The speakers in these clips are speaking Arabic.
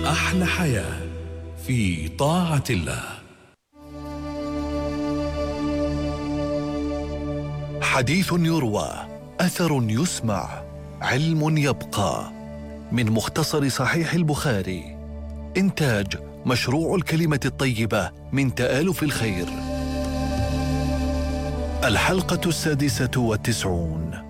أحلى حياة في طاعة الله. حديث يروى، أثر يسمع، علم يبقى. من مختصر صحيح البخاري. إنتاج مشروع الكلمة الطيبة من تآلف الخير. الحلقة 96.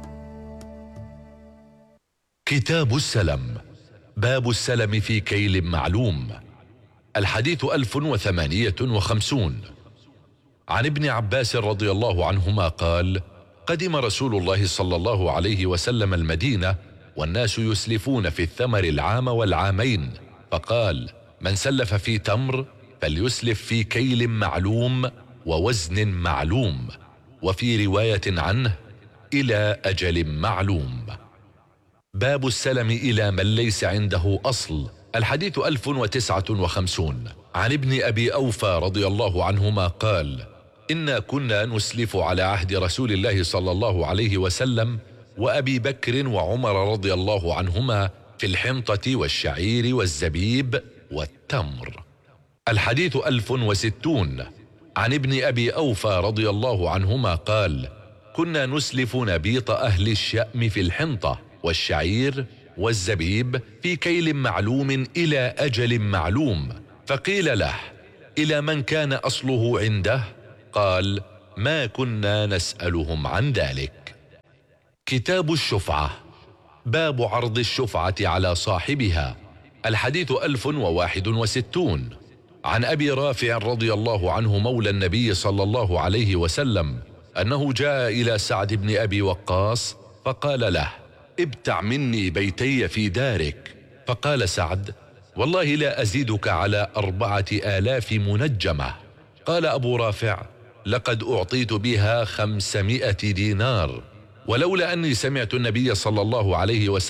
كتاب السلم، باب السلم في كيل معلوم. الحديث 1058. عن ابن عباس رضي الله عنهما قال: قدم رسول الله صلى الله عليه وسلم المدينة والناس يسلفون في الثمر العام والعامين، فقال: من سلف في تمر فليسلف في كيل معلوم ووزن معلوم، وفي رواية عنه: إلى أجل معلوم. باب السلم إلى من ليس عنده أصل. الحديث 1059. عن ابن أبي أوفى رضي الله عنهما قال: إنا كنا نسلف على عهد رسول الله صلى الله عليه وسلم وأبي بكر وعمر رضي الله عنهما في الحنطة والشعير والزبيب والتمر. الحديث 1060. عن ابن أبي أوفى رضي الله عنهما قال: كنا نسلف نبيط أهل الشأم في الحنطة والشعير والزبيب في كيل معلوم إلى أجل معلوم، فقيل له: إلى من كان أصله عنده؟ قال: ما كنا نسألهم عن ذلك. كتاب الشفعة، باب عرض الشفعة على صاحبها. الحديث 1061. عن أبي رافع رضي الله عنه مولى النبي صلى الله عليه وسلم أنه جاء إلى سعد بن أبي وقاص فقال له: ابتع مني بيتي في دارك. فقال سعد: والله لا أزيدك على 4000 منجمة. قال أبو رافع: لقد أعطيت بها 500 دينار، ولولا أني سمعت النبي صلى الله عليه وسلم